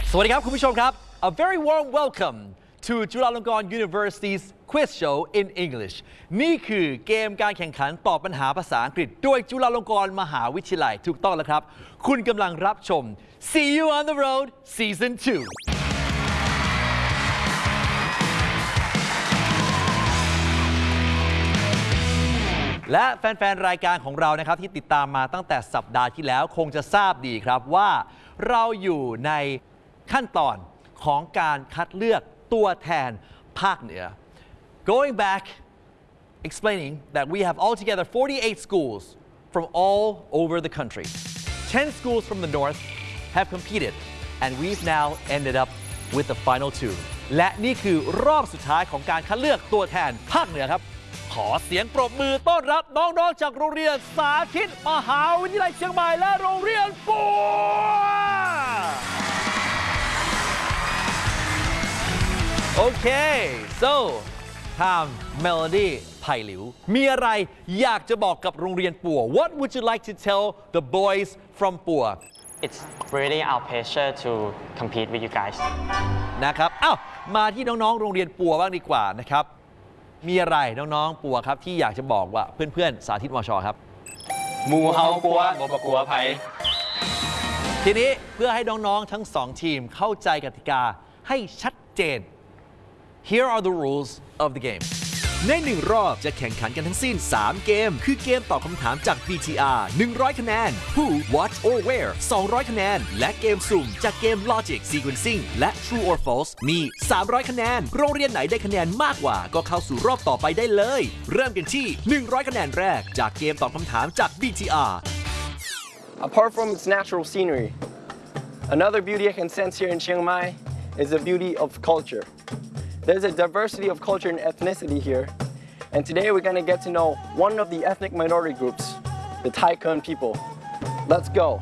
สวัสดีครับคุณผู้ชมครับ A very warm welcome to Chulalongkorn University's Quiz Show in English นี่คือเกมการแข่งขันตอบปัญหาภาษาอังกฤษโดยจุฬาลงกรณ์มหาวิทยาลัยถูกต้องแล้วครับคุณกำลังรับชม See You on the Road Season 2และแฟนๆรายการของเรานะครับที่ติดตามมาตั้งแต่สัปดาห์ที่แล้วคงจะทราบดีครับว่าเราอยู่ในขั้นตอนของการคัดเลือกตัวแทนภาคเหนือ Going back explaining that we have altogether 48 schools from all over the country 10 schools from the north have competed and we've now ended up with the final two และนี่คือรอบสุดท้ายของการคัดเลือกตัวแทนภาคเหนือครับขอเสียงปรบมือต้อนรับน้องๆจากโรงเรียนสาธิตมหาวิทยาลัยเชียงใหม่และโรงเรียนปัวโอเค so Tom Melody ไผ่หลิวมีอะไรอยากจะบอกกับโรงเรียนปัว What would you like to tell the boys from ปัว It's really our pleasure to compete with you guys นะครับมาที่น้องๆโรงเรียนปัวบ้างดีกว่านะครับมีอะไรน้องๆปัวครับที่อยากจะบอกว่าเพื่อนๆสาธิตมชครับหมู่เฮาปัวบ่ประกัวไผทีนี้เพื่อให้น้องๆทั้ง2ทีมเข้าใจกติกาให้ชัดเจน Here are the rules of the game ใน1รอบจะแข่งขันกันทั้งสิ้น3เกมคือเกมตอบคำถามจาก VTR 100 คะแนน Who What or Where 200 คะแนนและเกมสุ่มจากเกม Logic Sequencing และ True or False มี300 คะแนนโรงเรียนไหนได้คะแนนมากกว่าก็เข้าสู่รอบต่อไปได้เลยเริ่มกันที่100 คะแนนแรกจากเกมตอบคำถามจาก VTR Apart from its natural scenery another beauty I can sense here in Chiang Mai is the beauty of culture There's a diversity of culture and ethnicity here, and today we're going to get to know one of the ethnic minority groups, the Thai Khön people. Let's go.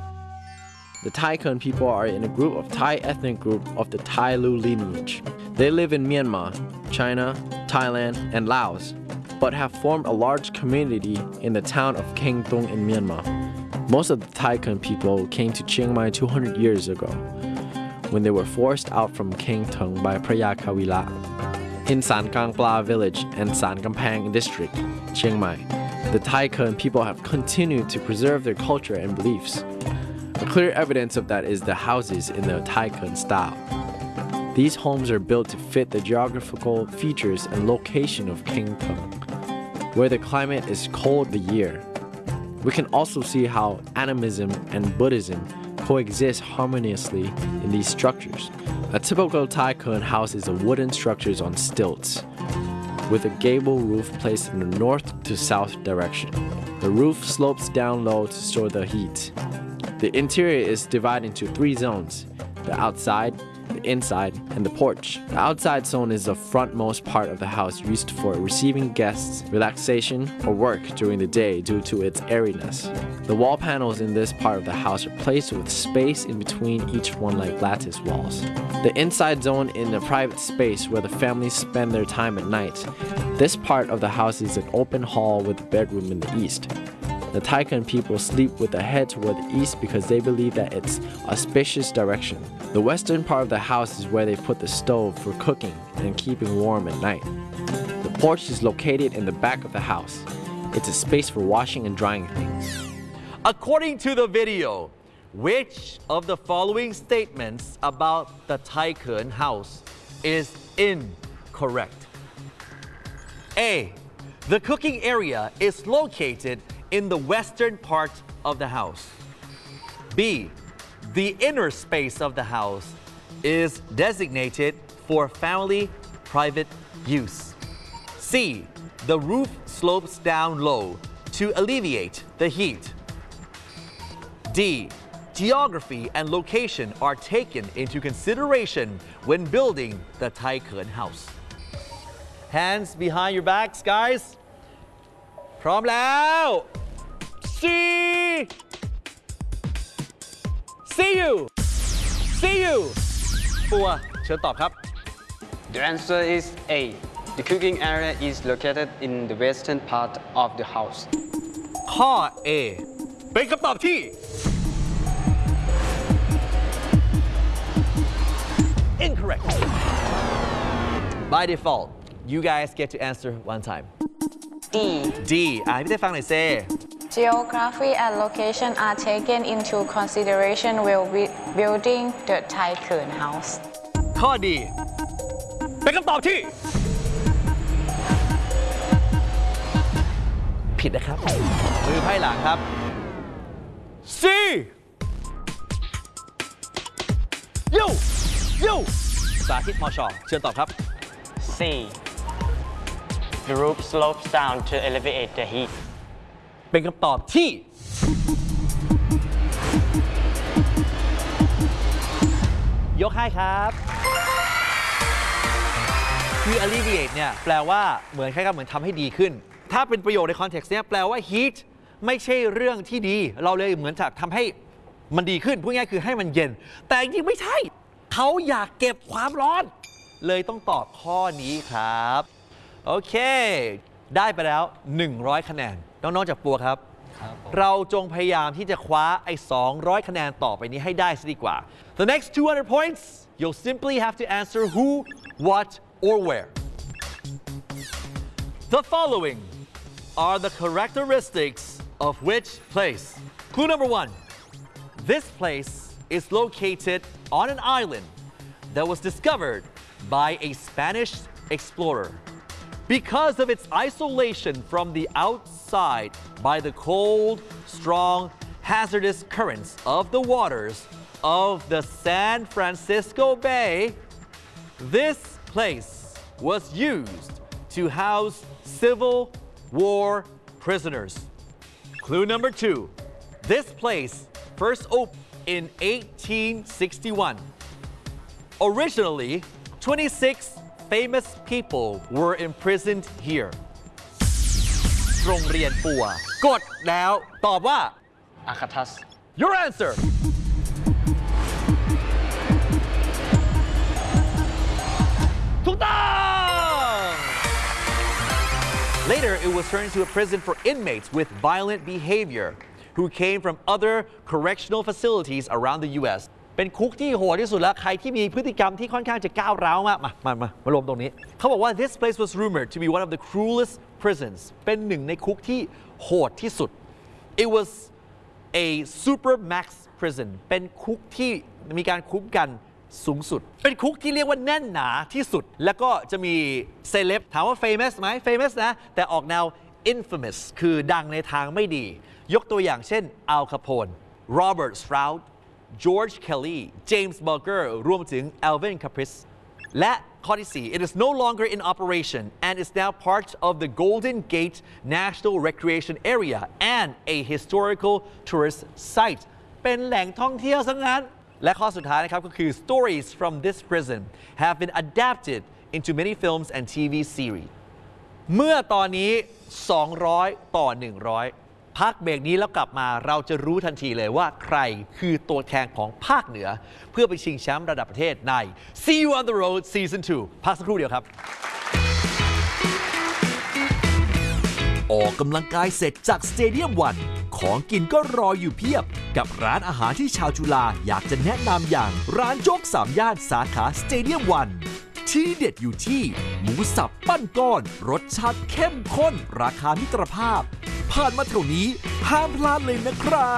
The Thai Khön people are in a group of Thai ethnic group of the Thai Lu lineage. They live in Myanmar, China, Thailand, and Laos, but have formed a large community in the town of Keng Tung in Myanmar. Most of the Thai Khön people came to Chiang Mai 200 years ago, when they were forced out from Keng Tung by Phra Kawila. In San Kang Pla village and San Kampang district, Chiang Mai, the Thai Khön people have continued to preserve their culture and beliefs. A clear evidence of that is the houses in the Thai Khön style. These homes are built to fit the geographical features and location of Keng Tung, where the climate is cold the year. We can also see how animism and Buddhism coexist harmoniously in these structures. A typical Thai Khön house is a wooden structures on stilts, with a gable roof placed in the north to south direction. The roof slopes down low to store the heat. The interior is divided into 3 zones: the outside, the inside, and the porch. The outside zone is the frontmost part of the house used for receiving guests, relaxation, or work during the day due to its airiness. The wall panels in this part of the house are placed with space in between each one like lattice walls. The inside zone is a private space where the families spend their time at night. This part of the house is an open hall with a bedroom in the east. The Thai Khön people sleep with the head toward the east because they believe that it's auspicious direction. The western part of the house is where they put the stove for cooking and keeping warm at night. The porch is located in the back of the house. It's a space for washing and drying things. According to the video, which of the following statements about the Thai Khön house is incorrect? A. The cooking area is located in the western part of the house. B. The inner space of the house is designated for family private use. C. The roof slopes down low to alleviate the heat. D. Geography and location are taken into consideration when building the Thai Khön house. Hands behind your backs, guys. พร้อมแล้ว See you ปัวเชิญตอบครับ The answer is A. The cooking area is located in the western part of the house. ข้อ A เป็นคำตอบที่ correct. By default, you guys get to answer one time. D. D พี่เต้ฟังหน่อยเซ่ Geography and location are taken into consideration while building the Thai Khön House. ข้อดีเป็นคำตอบที่ ผิดนะครับ มือไพ่หลังครับ C ยูสาธิตมช.เชิญตอบครับ C. The roof slopes down to alleviate the heat. เป็นคำตอบที่ ยกให้ครับ คือ alleviate เนี่ยแปลว่าเหมือนคล้ายๆเหมือนทำให้ดีขึ้น ถ้าเป็นประโยคในคอนเท็กซ์เนี้ยแปลว่า heat ไม่ใช่เรื่องที่ดี เราเลยเหมือนจะทำให้มันดีขึ้น พูดง่ายๆคือให้มันเย็น แต่จริงๆไม่ใช่ เขาอยากเก็บความร้อน เลยต้องตอบข้อนี้ครับ โอเค ได้ไปแล้ว 100 คะแนน น้องๆจากปัวครับ เราจงพยายามที่จะคว้าไอ้ 200 คะแนนต่อไปนี้ให้ได้ซะดีกว่า The next 200 points you'll simply have to answer who, what, or where. The following are the characteristics of which place? Clue number 1. This place is located on an island that was discovered by a Spanish explorer. Because of its isolation from the outside by the cold, strong, hazardous currents of the waters of the San Francisco Bay, this place was used to house Civil War prisoners. Clue number 2. This place first opened in 1861. Originally, 26 famous people were imprisoned here. โรงเรียนปัวกดแล้วตอบว่า Akatas. Your answer. Later, it was turned into a prison for inmates with violent behavior who came from other correctional facilities around the U.S. เป็นคุกที่โหดที่สุดแล้วใครที่มีพฤติกรรมที่ค่อนข้างจะก้าวร้าวมากมารวมตรงนี้เขาบอกว่า this place was rumored to be one of the cruelest prisons เป็นหนึ่งในคุกที่โหดที่สุด it was a super max prison เป็นคุกที่มีการคุ้มกันสูงสุดเป็นคุกที่เรียกว่าแน่นหนาที่สุดแล้วก็จะมีเซเลบถามว่า famous ไหม famous นะแต่ออกแนว infamous คือดังในทางไม่ดียกตัวอย่างเช่น Al Capone Robert Stroud George Kelly James Bulger รวมถึง Alvin Caprice และข้อที่ 4 It is no longer in operation and is now part of the Golden Gate National Recreation Area and a historical tourist site เป็นแหล่งท่องเที่ยวซะงั้นและข้อสุดท้ายนะครับก็คือ Stories from this prison have been adapted into many films and TV series เมื่อตอนนี้ 200 ต่อ 100 พักเบรกนี้แล้วกลับมาเราจะรู้ทันทีเลยว่าใครคือตัวแทนของภาคเหนือเพื่อไปชิงแชมป์ระดับประเทศใน See You on the Road Season 2 พักสักครู่เดียวครับออกกำลังกายเสร็จจากสเตเดียมวันของกินก็รออยู่เพียบกับร้านอาหารที่ชาวจุฬาอยากจะแนะนำอย่างร้านโจ๊ก3 ย่านสาขาสเตเดียมวันที่เด็ดอยู่ที่หมูสับปั้นก้อนรสชาติเข้มข้นราคามิตรภาพผ่านมาแถวนี้ห้ามพลาดเลยนะครับ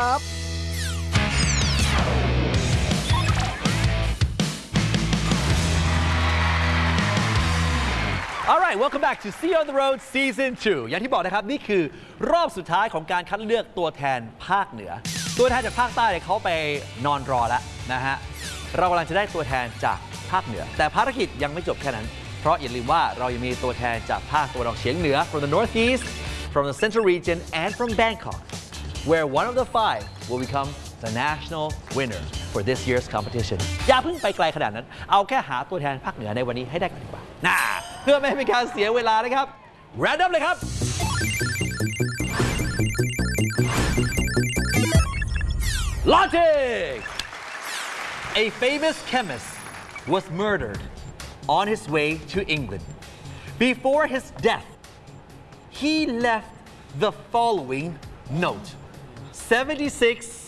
Alright, welcome back to See You on the Road Season 2 อย่างที่บอกนะครับนี่คือรอบสุดท้ายของการคัดเลือกตัวแทนภาคเหนือตัวแทนจากภาคใต้เขาไปนอนรอแล้วนะฮะเรากำลังจะได้ตัวแทนจากภาคเหนือแต่ภารกิจยังไม่จบแค่นั้นเพราะอย่าลืมว่าเรายังมีตัวแทนจากภาคตะวันออกเฉียงเหนือ from the Northeast from the Central Region and from Bangkok where one of the 5 will become the national winner for this year's competition อย่าเพิ่งไปไกลขนาดนั้นเอาแค่หาตัวแทนภาคเหนือในวันนี้ให้ได้ก่อนดีกว่าเพื่อไม่ให้เป็นการเสียเวลานะครับ random เลยครับ Logic A famous chemist was murdered on his way to England before his death he left the following note 76